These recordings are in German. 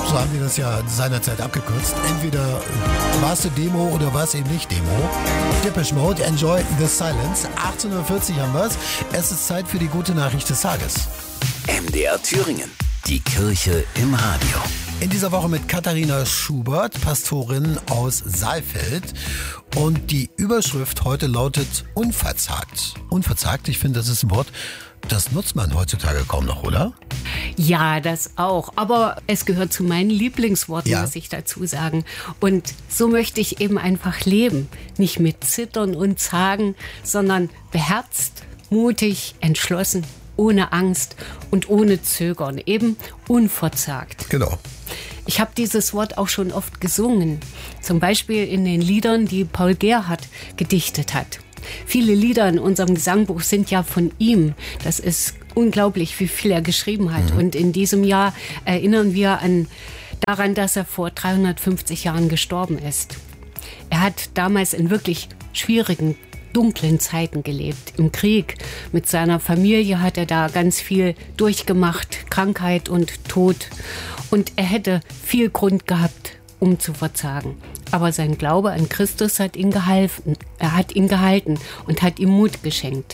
So haben wir das ja seinerzeit abgekürzt. Entweder war es eine Demo oder war es eben nicht Demo. Depeche Mode, Enjoy the Silence. 18:40 haben wir es. Es ist Zeit für die gute Nachricht des Tages. MDR Thüringen. Die Kirche im Radio. In dieser Woche mit Katharina Schubert, Pastorin aus Saalfeld. Und die Überschrift heute lautet unverzagt. Unverzagt, ich finde, das ist ein Wort, das nutzt man heutzutage kaum noch, oder? Ja, das auch. Aber es gehört zu meinen Lieblingsworten, Ja. muss ich dazu sagen. Und so möchte ich eben einfach leben. Nicht mit Zittern und Zagen, sondern beherzt, mutig, entschlossen, ohne Angst und ohne Zögern. Eben unverzagt. Genau. Ich habe dieses Wort auch schon oft gesungen. Zum Beispiel in den Liedern, die Paul Gerhardt gedichtet hat. Viele Lieder in unserem Gesangbuch sind ja von ihm. Das ist unglaublich, wie viel er geschrieben hat. Und in diesem Jahr erinnern wir daran, dass er vor 350 Jahren gestorben ist. Er hat damals in wirklich schwierigen, dunklen Zeiten gelebt. Im Krieg mit seiner Familie hat er da ganz viel durchgemacht. Krankheit und Tod. Und er hätte viel Grund gehabt, um zu verzagen. Aber sein Glaube an Christus hat ihn gehalten. Er hat ihn gehalten und hat ihm Mut geschenkt.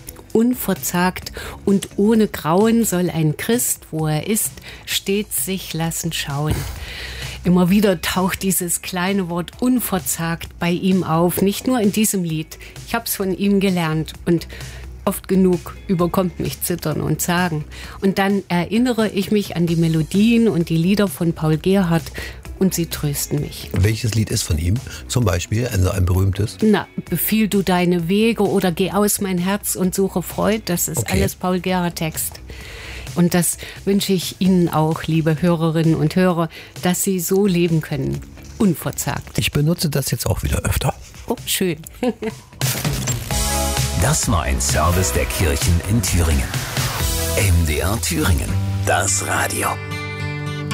Unverzagt und ohne Grauen soll ein Christ, wo er ist, stets sich lassen schauen. Immer wieder taucht dieses kleine Wort unverzagt bei ihm auf. Nicht nur in diesem Lied. Ich habe es von ihm gelernt und oft genug überkommt mich Zittern und Zagen. Und dann erinnere ich mich an die Melodien und die Lieder von Paul Gerhardt und sie trösten mich. Welches Lied ist von ihm? Zum Beispiel ein berühmtes? Na, befiehl du deine Wege oder geh aus mein Herz und suche Freud. Das ist Okay. alles Paul Gerhardt Text. Und das wünsche ich Ihnen auch, liebe Hörerinnen und Hörer, dass Sie so leben können. Unverzagt. Ich benutze das jetzt auch wieder öfter. Oh, schön. Das war ein Service der Kirchen in Thüringen. MDR Thüringen. Das Radio.